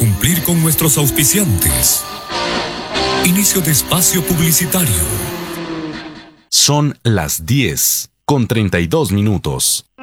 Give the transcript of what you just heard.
cumplir con nuestros auspiciantes. Inicio de espacio publicitario. Son las 10:32.